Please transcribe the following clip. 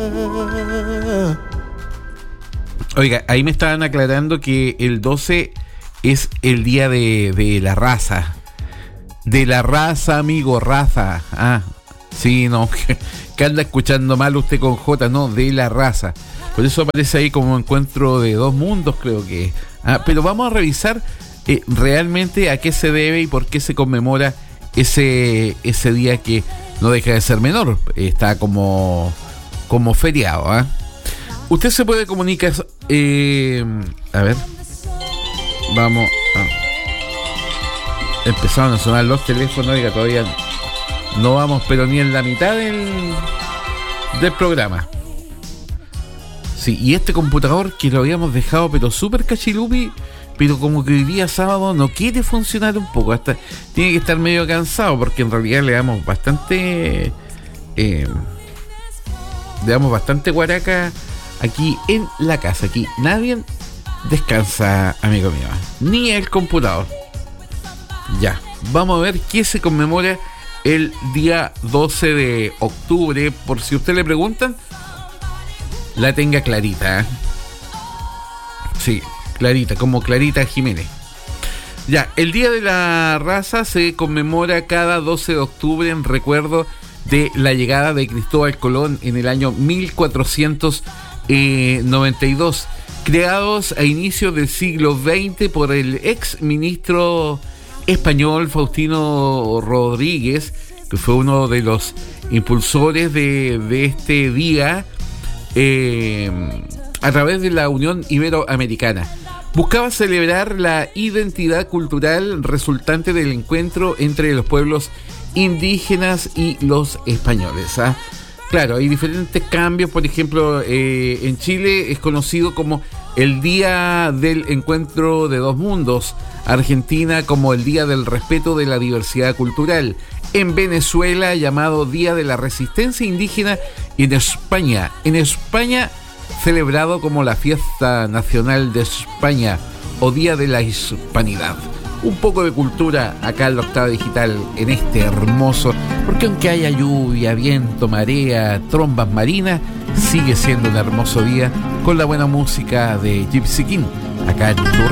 Oiga, ahí me estaban aclarando que el 12 es el día de la raza. De la raza, amigo, raza. Ah, sí, no, que anda escuchando mal usted con J, no, de la raza. Por eso aparece ahí como encuentro de dos mundos, creo que. Pero vamos a revisar realmente a qué se debe y por qué se conmemora ese día que no deja de ser menor. Está como feriado, ¿ah? Usted se puede comunicar. A ver. Vamos. Empezaron a sonar los teléfonos. Oiga, todavía no vamos, pero ni en la mitad del programa. Sí, y este computador que lo habíamos dejado, pero súper cachilupi, pero como que hoy día sábado no quiere funcionar un poco. Hasta tiene que estar medio cansado, porque en realidad le damos bastante guaraca aquí en la casa. Aquí nadie descansa, amigo mío, ni el computador. Ya, vamos a ver qué se conmemora el día 12 de octubre. Por si usted le preguntan, la tenga clarita, ¿eh? Sí, clarita, como Clarita Jiménez. Ya, el Día de la Raza se conmemora cada 12 de octubre en recuerdo de la llegada de Cristóbal Colón en el año 1492, creados a inicios del siglo XX por el ex ministro español Faustino Rodríguez, que fue uno de los impulsores de este día, a través de la Unión Iberoamericana. Buscaba celebrar la identidad cultural resultante del encuentro entre los pueblos indígenas y los españoles, ¿ah? Claro, hay diferentes cambios. Por ejemplo, en Chile es conocido como el Día del Encuentro de Dos Mundos, Argentina como el Día del Respeto de la Diversidad Cultural, en Venezuela llamado Día de la Resistencia Indígena, y en España celebrado como la Fiesta Nacional de España o Día de la Hispanidad. Un poco de cultura acá en la Octava Digital, en este hermoso, porque aunque haya lluvia, viento, marea, trombas marinas, sigue siendo un hermoso día con la buena música de Gypsy King, acá en tu